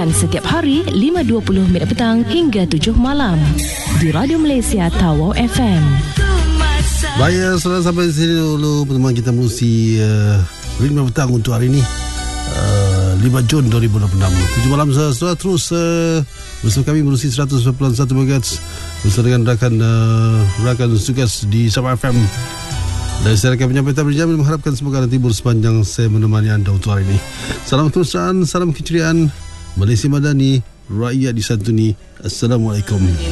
Siaran setiap hari 5.20 minit petang hingga 7 malam di Radio Malaysia Tawau FM. Baik, sudah sampai sini dulu pertemuan kita Musi 5 petang untuk hari ini, 5 Jun 2026. 7 malam sudah terus bersama kami Musi 100.1 MHz bersama dengan rakan tugas di Sabah FM. Dan saya akan menyampaikan berjam, mengharapkan semoga nanti hibur sepanjang saya menemani anda untuk hari ini. Salam kemesraan, salam keceriaan, Malaysia Madani, rakyat disantuni. Assalamualaikum.